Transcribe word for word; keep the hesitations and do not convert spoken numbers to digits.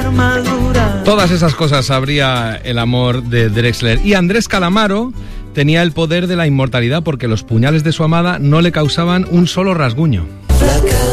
armadura. Todas esas cosas sabría el amor de Drexler. Y Andrés Calamaro tenía el poder de la inmortalidad porque los puñales de su amada no le causaban un solo rasguño.